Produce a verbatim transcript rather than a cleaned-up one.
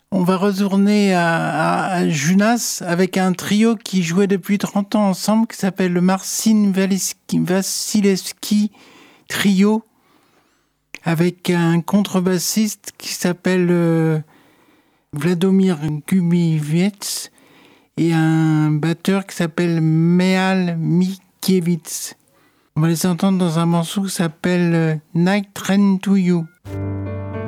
On va retourner à, à, à Junas avec un trio qui jouait depuis trente ans ensemble, qui s'appelle le Marcin Vassilevski Trio, avec un contrebassiste qui s'appelle euh, Vladimir Gubiviec et un batteur qui s'appelle Mehal Mikiewicz. On va les entendre dans un morceau qui s'appelle Night Train to You.